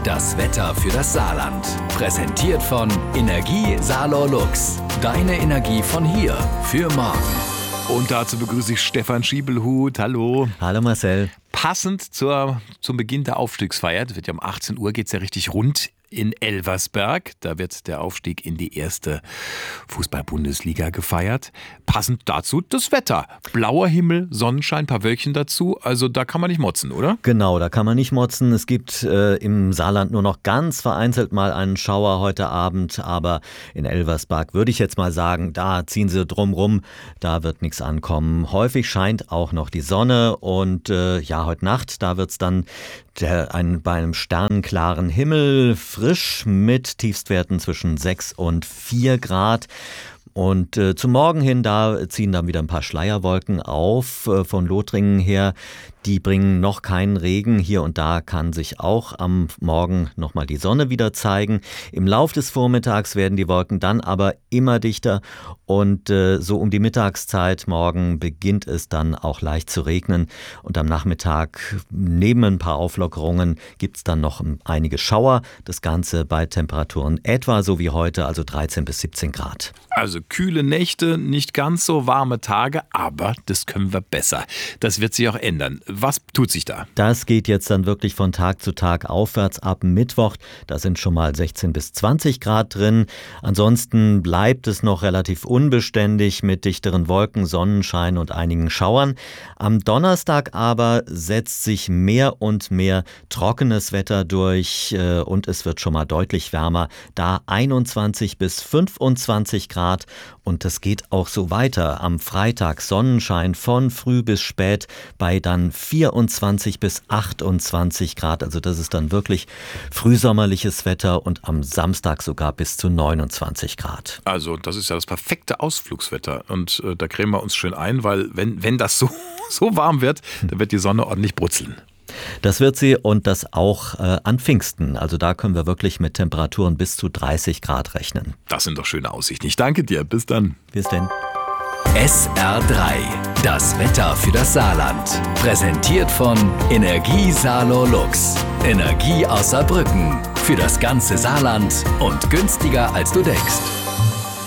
Das Wetter für das Saarland. Präsentiert von Energie Saarlor Lux. Deine Energie von hier für morgen. Und dazu begrüße ich Stefan Schiebelhut. Hallo. Hallo Marcel. Passend zum Beginn der Aufstiegsfeier, das wird ja um 18 Uhr, geht es ja richtig rund in Elversberg. Da wird der Aufstieg in die erste Fußball-Bundesliga gefeiert. Passend dazu das Wetter. Blauer Himmel, Sonnenschein, paar Wölkchen dazu. Also da kann man nicht motzen, oder? Genau, da kann man nicht motzen. Es gibt im Saarland nur noch ganz vereinzelt mal einen Schauer heute Abend. Aber in Elversberg würde ich jetzt mal sagen, da ziehen sie drumrum. Da wird nichts ankommen. Häufig scheint auch noch die Sonne. Und heute Nacht, da wird es dann bei einem sternenklaren Himmel, frisch mit Tiefstwerten zwischen 6 und 4 Grad. Und zum Morgen hin, da ziehen dann wieder ein paar Schleierwolken auf von Lothringen her. Die bringen noch keinen Regen. Hier und da kann sich auch am Morgen nochmal die Sonne wieder zeigen. Im Lauf des Vormittags werden die Wolken dann aber immer dichter. Und so um die Mittagszeit morgen beginnt es dann auch leicht zu regnen. Und am Nachmittag, neben ein paar Auflockerungen, gibt es dann noch einige Schauer. Das Ganze bei Temperaturen etwa so wie heute, also 13 bis 17 Grad. Also kühle Nächte, nicht ganz so warme Tage, aber das können wir besser. Das wird sich auch ändern. Was tut sich da? Das geht jetzt dann wirklich von Tag zu Tag aufwärts ab Mittwoch. Da sind schon mal 16 bis 20 Grad drin. Ansonsten bleibt es noch relativ unbeständig mit dichteren Wolken, Sonnenschein und einigen Schauern. Am Donnerstag aber setzt sich mehr und mehr trockenes Wetter durch und es wird schon mal deutlich wärmer. Da 21 bis 25 Grad und das geht auch so weiter. Am Freitag Sonnenschein von früh bis spät bei dann 24 bis 28 Grad. Also das ist dann wirklich frühsommerliches Wetter und am Samstag sogar bis zu 29 Grad. Also das ist ja das perfekte Ausflugswetter und da cremen wir uns schön ein, weil wenn das so warm wird, dann wird die Sonne ordentlich brutzeln. Das wird sie und das auch an Pfingsten. Also da können wir wirklich mit Temperaturen bis zu 30 Grad rechnen. Das sind doch schöne Aussichten. Ich danke dir. Bis dann. Bis denn. SR3. Das Wetter für das Saarland. Präsentiert von Energie Saarlor Lux. Energie aus Saarbrücken. Für das ganze Saarland und günstiger als du denkst.